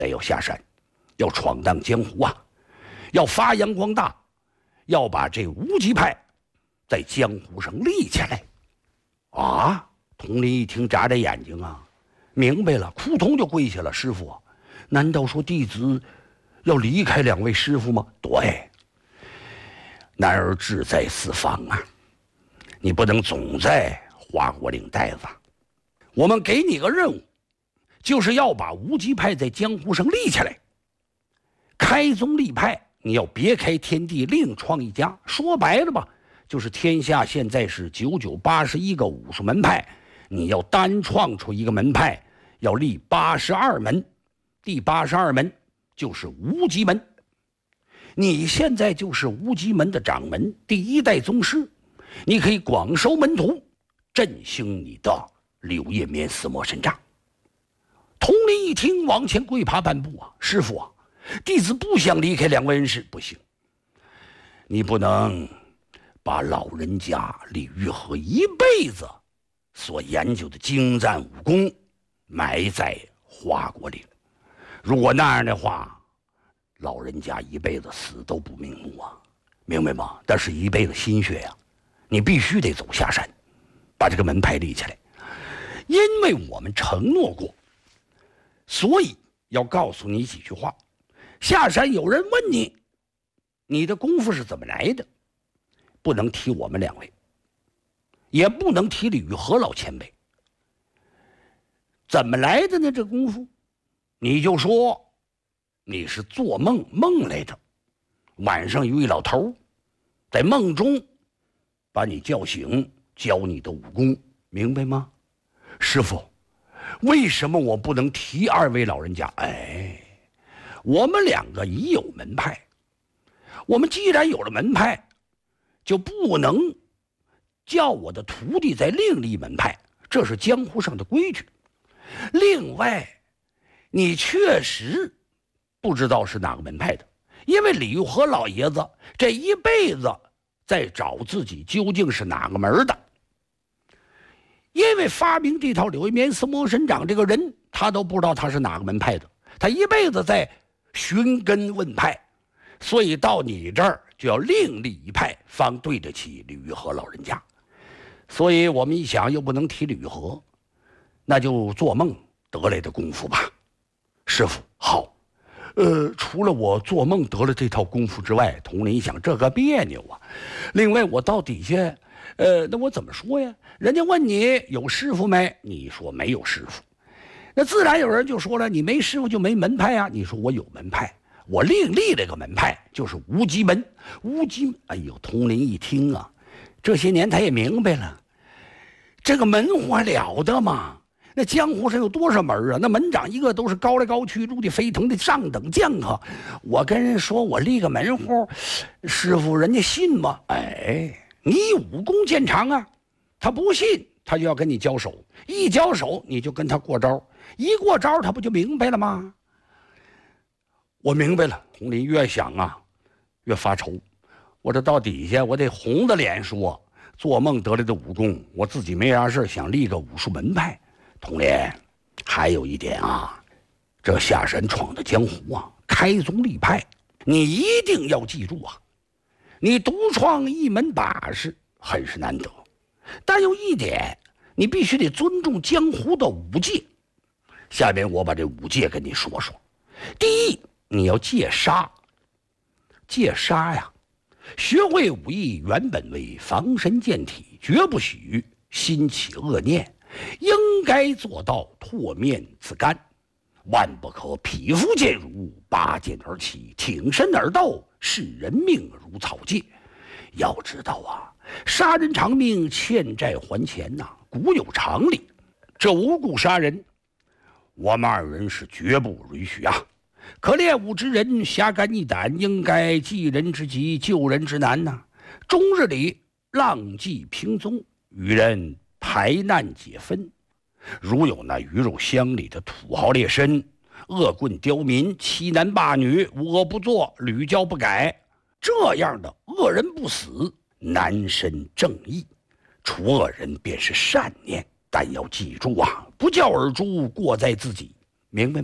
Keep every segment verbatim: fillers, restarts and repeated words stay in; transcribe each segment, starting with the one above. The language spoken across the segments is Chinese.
得要下山，要闯荡江湖啊，要发扬光大，要把这无极派在江湖上立起来。啊！佟林一听眨眨眼睛啊，明白了，扑通就跪下了。师傅，难道说弟子要离开两位师傅吗？对，男儿志在四方啊，你不能总在花果岭待着。我们给你个任务，就是要把无极派在江湖上立起来，开宗立派，你要别开天地，另创一家。说白了吧，就是天下现在是九九八十一个武术门派，你要单创出一个门派，要立八十二门，第八十二门就是无极门。你现在就是无极门的掌门，第一代宗师，你可以广收门徒，振兴你的柳叶面四魔神掌。佟林一听，往前跪爬半步啊，师傅啊，弟子不想离开两位恩师。不行，你不能把老人家李玉和一辈子所研究的精湛武功埋在花果岭。如果那样的话，老人家一辈子死都不瞑目啊，明白吗？但是一辈子心血呀、啊，你必须得走下山，把这个门派立起来。因为我们承诺过，所以要告诉你几句话。下山有人问你，你的功夫是怎么来的，不能提我们两位，也不能提李玉和老前辈。怎么来的呢？这功夫，你就说你是做梦梦来的，晚上有一老头在梦中把你叫醒，教你的武功，明白吗？师傅，为什么我不能提二位老人家？哎，我们两个已有门派，我们既然有了门派，就不能叫我的徒弟再另立门派，这是江湖上的规矩。另外，你确实不知道是哪个门派的，因为李玉和老爷子这一辈子在找自己究竟是哪个门的。因为发明这套柳叶面四魔神掌这个人，他都不知道他是哪个门派的，他一辈子在寻根问派，所以到你这儿就要另立一派，方对得起李玉和老人家。所以我们一想，又不能提李玉和，那就做梦得来的功夫吧。师傅好，呃，除了我做梦得了这套功夫之外，佟林一想，这个别扭啊。另外，我到底下，呃，那我怎么说呀？人家问你有师傅没，你说没有师傅，那自然有人就说了，你没师傅就没门派啊。你说我有门派，我另立了个门派，就是无极门。无极，哎呦，佟林一听啊，这些年他也明白了，这个门户还了得吗？那江湖上有多少门啊？那门长一个都是高来高去、入地飞腾的上等将啊！我跟人说我立个门户，师傅人家信吗？哎，你武功见长啊，他不信，他就要跟你交手，一交手你就跟他过招，一过招他不就明白了吗？我明白了。佟林越想啊越发愁，我这到底下我得红着脸说，做梦得来的武功，我自己没啥事想立个武术门派。佟林，还有一点啊，这下山闯的江湖啊，开宗立派，你一定要记住啊，你独创一门把式很是难得，但有一点，你必须得尊重江湖的五戒。下面我把这五戒跟你说说。第一，你要戒杀。戒杀呀，学会武艺原本为防身健体，绝不许心起恶念，应该做到唾面自干，万不可匹夫见辱，拔剑而起，挺身而斗，视人命如草芥。要知道啊，杀人偿命，欠债还钱呐、啊，古有常理。这无故杀人，我们二人是绝不允许啊！可练武之人，侠肝义胆，应该济人之急，救人之难呐、啊。终日里浪迹平踪，与人排难解纷。如有那鱼肉乡里的土豪劣绅，恶棍刁民，欺男霸女，无恶不作，屡教不改，这样的恶人不死，难伸正义。除恶人便是善念，但要记住啊，不教尔诛，过在自己，明白吗？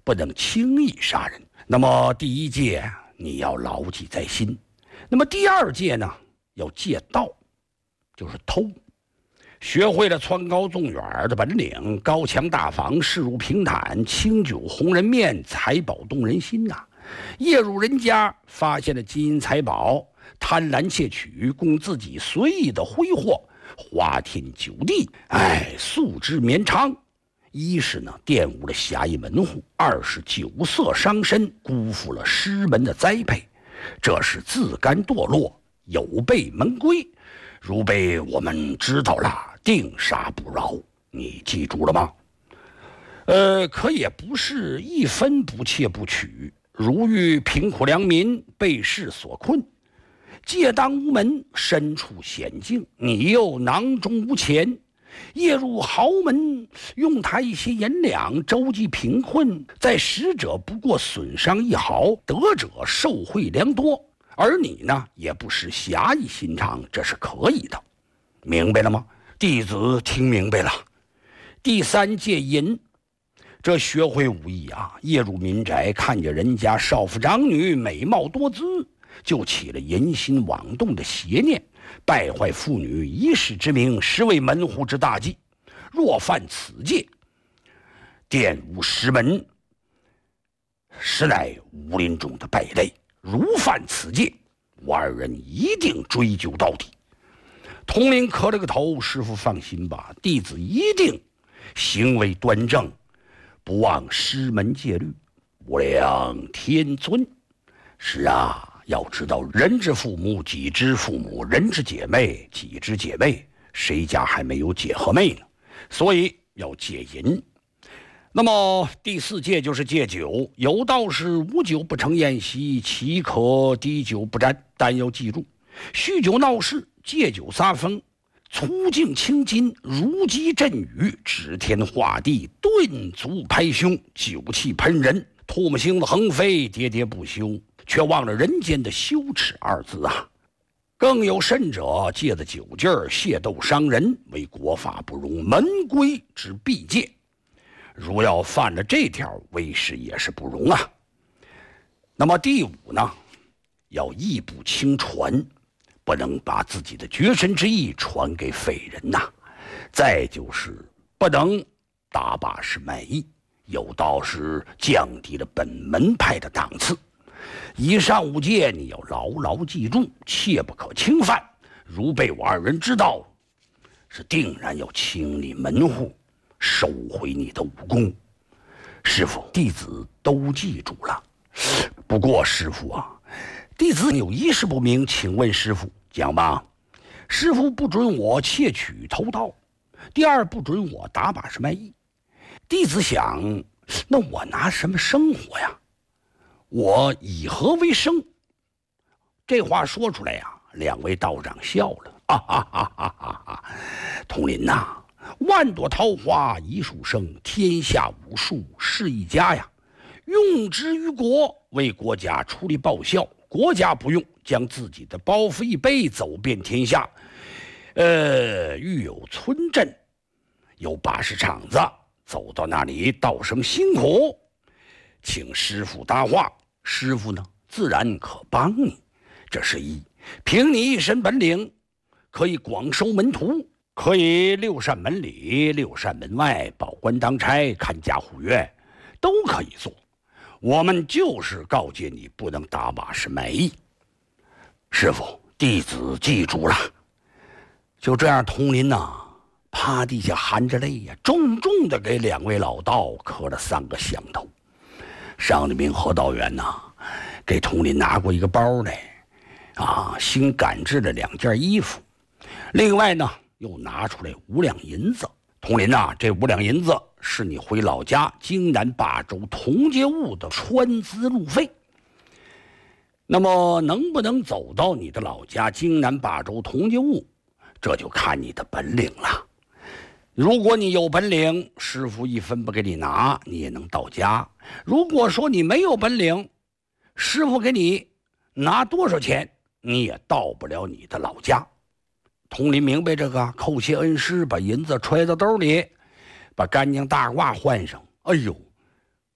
不能轻易杀人。那么第一戒你要牢记在心。那么第二戒呢，要戒盗，就是偷。学会了窜高纵远的本领，高墙大房，势如平坦，清酒红人面，财宝动人心呐、啊！夜入人家，发现了金银财宝，贪婪窃取，供自己随意的挥霍，花天酒地，哎，素质绵长。一是呢玷污了侠义门户，二是酒色伤身，辜负了师门的栽培，这是自甘堕落，有悖门规。如被我们知道了，定杀不饶，你记住了吗？呃，可也不是一分不窃不取，如遇贫苦良民，被事所困，借当无门，身处险境，你又囊中无钱，夜入豪门，用他一些银两周济贫困，在使者不过损伤一毫，得者受贿良多，而你呢也不失侠义心肠，这是可以的，明白了吗？弟子听明白了。第三戒淫，这学会武艺啊，夜入民宅，看见人家少妇长女美貌多姿，就起了淫心妄动的邪念，败坏妇女一世之名，实为门户之大忌。若犯此戒，玷污师门，实乃武林中的败类。如犯此戒，我二人一定追究到底。统领磕了个头，师父放心吧，弟子一定行为端正，不忘师门戒律，无量天尊。是啊，要知道人之父母己之父母，人之姐妹己之姐妹，谁家还没有姐和妹呢？所以要戒淫。那么第四戒就是戒酒，有道是无酒不成宴席，岂可滴酒不沾。但要记住，酗酒闹事，借酒撒疯，粗劲轻筋，如击阵雨，指天画地，顿足拍胸，酒气喷人，唾沫星子横飞，喋喋不休，却忘了人间的羞耻二字啊！更有甚者，借着酒劲儿械斗伤人，为国法不容，门规之必戒。如要犯了这条，为师也是不容啊。那么第五呢，要义不轻传，不能把自己的绝神之意传给匪人呐、啊。再就是不能打把式卖艺，有道是降低了本门派的档次。以上五戒你要牢牢记住，切不可轻犯。如被我二人知道，是定然要清理门户，收回你的武功。师父，弟子都记住了。不过师父啊，弟子有一事不明，请问师父。讲吧。师父不准我窃取偷盗，第二不准我打把式卖艺。弟子想，那我拿什么生活呀？我以何为生？这话说出来呀、啊，两位道长笑了，哈哈哈哈哈哈！统领呐、啊，万朵桃花一树生，天下武术是一家呀。用之于国，为国家出力报效；国家不用，将自己的包袱一背，走遍天下。呃，欲有村镇，有把式场子，走到那里道声辛苦，请师傅搭话，师傅呢自然可帮你。这是一，凭你一身本领，可以广收门徒，可以六扇门里六扇门外，保官当差，看家护院，都可以做。我们就是告诫你不能打把式卖艺。师傅，弟子记住了。就这样，统领呐、啊，趴地下含着泪呀、啊，重重的给两位老道磕了三个响头。上了明河道员呐、啊，给统领拿过一个包来，啊，新赶制了两件衣服，另外呢，又拿出来五两银子。统领呐、啊，这五两银子是你回老家荆南霸州同街坞的川资路费。那么能不能走到你的老家荆南霸州同街坞，这就看你的本领了。如果你有本领，师傅一分不给你拿，你也能到家。如果说你没有本领，师傅给你拿多少钱，你也到不了你的老家。统领明白这个，叩谢恩师，把银子揣到兜里，把干净大褂换上。哎呦，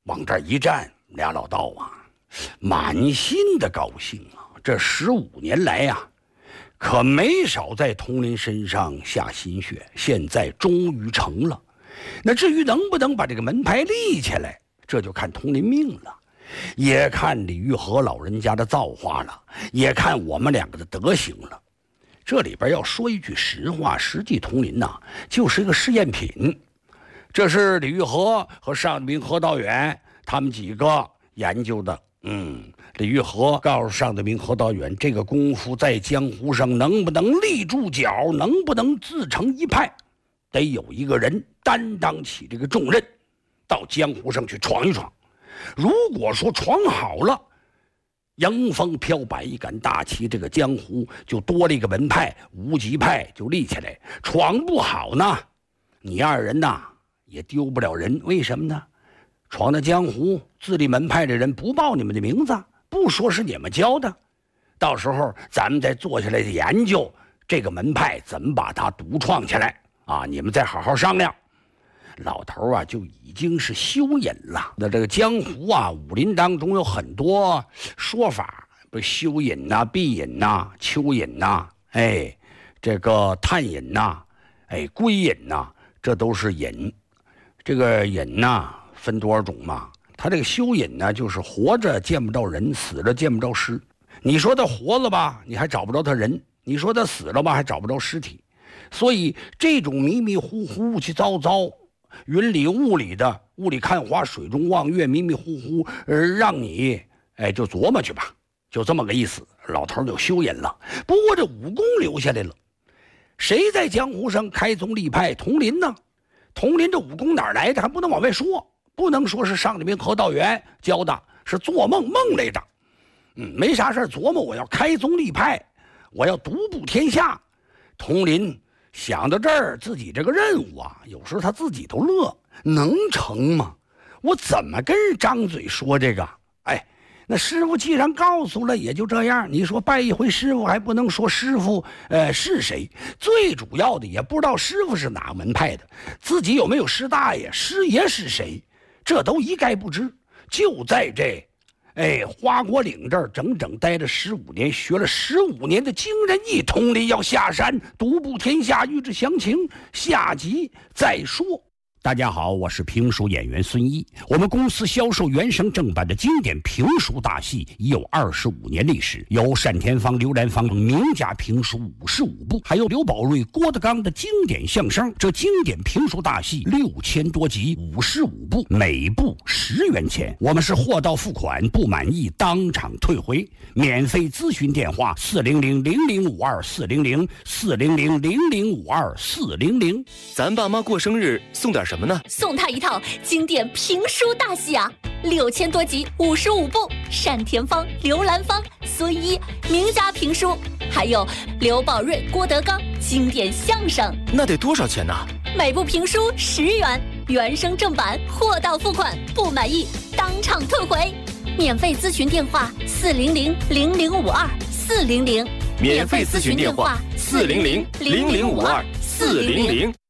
往这儿一站，俩老道啊，满心的高兴啊！这十五年来呀、啊，可没少在佟林身上下心血，现在终于成了。那至于能不能把这个门派立起来，这就看佟林命了，也看李玉和老人家的造化了，也看我们两个的德行了。这里边要说一句实话，实际佟林呐，就是一个试验品。这是李玉和和尚明何道远他们几个研究的。嗯，李玉和告诉尚德明何道远，这个功夫在江湖上能不能立住脚，能不能自成一派，得有一个人担当起这个重任，到江湖上去闯一闯。如果说闯好了，迎风飘摆一杆大旗，这个江湖就多了一个门派，无极派就立起来。闯不好呢，你二人呐也丢不了人。为什么呢？闯到江湖，自立门派的人不报你们的名字，不说是你们教的，到时候咱们再坐下来研究这个门派怎么把它独创起来啊！你们再好好商量。老头啊，就已经是修隐了。那这个江湖啊，武林当中有很多说法，不修隐呐、闭隐呐、蚯隐呐，哎，这个探隐呐，哎，归隐呐，这都是隐。这个隐呐，分多少种嘛？他这个修隐呢，就是活着见不着人，死了见不着尸。你说他活了吧，你还找不着他人；你说他死了吧，还找不着尸体。所以这种迷迷糊糊、雾气糟糟、云里雾里的，雾里看花，水中望月，迷迷糊糊，呃，让你哎就琢磨去吧，就这么个意思。老头就修隐了，不过这武功留下来了。谁在江湖上开宗立派？佟林呢？佟林这武功哪儿来的？还不能往外说，不能说是尚德明何道远教的，是做梦梦来的。嗯，没啥事琢磨，我要开宗立派，我要独步天下。佟林想到这儿，自己这个任务啊，有时候他自己都乐，能成吗？我怎么跟人张嘴说这个？哎，那师傅既然告诉了，也就这样。你说拜一回师傅，还不能说师傅呃是谁？最主要的也不知道师傅是哪个门派的，自己有没有师大爷、师爷是谁，这都一概不知。就在这哎，花果岭这儿整整待了十五年，学了十五年的惊人一佟林要下山独步天下，欲知详情，下集再说。大家好，我是评书演员孙一。我们公司销售原声正版的经典评书大戏已有二十五年历史，有单田芳、刘兰芳等名家评书五十五部，还有刘宝瑞、郭德纲的经典相声。这经典评书大戏六千多集，五十五部，每部十元钱。我们是货到付款，不满意当场退回。免费咨询电话：四零零零零五二四零零四零零零零五二四零零。 咱爸妈过生日送点什么呢？ 送他一套经典评书大戏啊，六千多集，五十五部，单田芳、刘兰芳、孙一名家评书，还有刘宝瑞、郭德纲经典相声。 那得多少钱呢？ 每部评书十元，原声正版，货到付款，不满意当场退回。免费咨询电话：四零零零零五二四零零。 免费咨询电话：四零零零零五二四零零。